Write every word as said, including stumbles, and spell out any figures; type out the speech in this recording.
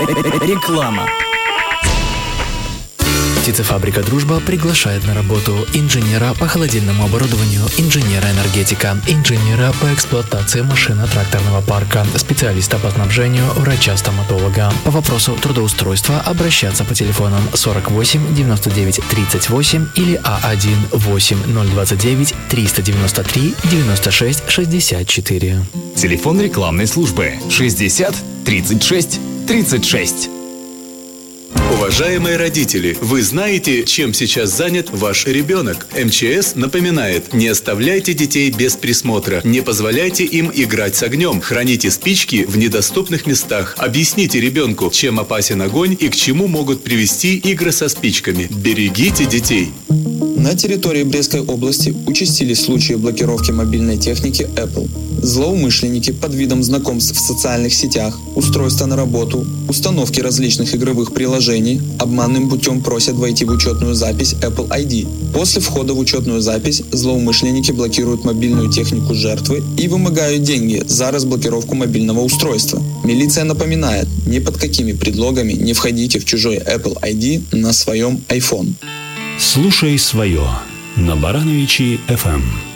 Реклама. Птицефабрика «Дружба» приглашает на работу инженера по холодильному оборудованию, инженера-энергетика, инженера по эксплуатации машино-тракторного парка, специалиста по снабжению, врача-стоматолога. По вопросу трудоустройства обращаться по телефонам сорок восемь девяносто девять тридцать восемь или А один восемь ноль двадцать девять триста девяносто три девяносто шесть шестьдесят четыре. Телефон рекламной службы шестьдесят тридцать шесть тридцать шесть. Уважаемые родители, вы знаете, чем сейчас занят ваш ребенок? эм че эс напоминает: не оставляйте детей без присмотра, не позволяйте им играть с огнем, храните спички в недоступных местах, объясните ребенку, чем опасен огонь и к чему могут привести игры со спичками. Берегите детей. На территории Брестской области участились случаи блокировки мобильной техники Apple. Злоумышленники под видом знакомств в социальных сетях, устройства на работу, установки различных игровых приложений обманным путем просят войти в учетную запись Apple ай ди. После входа в учетную запись злоумышленники блокируют мобильную технику жертвы и вымогают деньги за разблокировку мобильного устройства. Милиция напоминает: ни под какими предлогами не входите в чужой Apple ай ди на своем iPhone. Слушай свое на Барановичи эф эм.